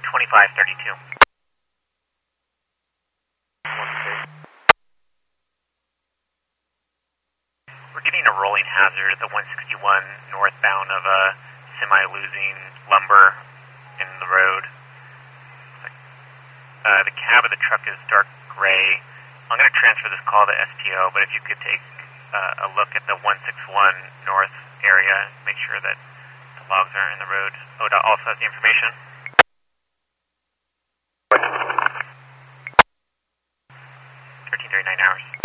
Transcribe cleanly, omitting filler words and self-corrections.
2532. We're getting a rolling hazard at the 161 northbound of a semi losing lumber in the road. The cab of the truck is dark gray. I'm going to transfer this call to STO, but if you could take a look at the 161 north area, make sure that the logs are in the road. ODOT also has the information. 1339 hours.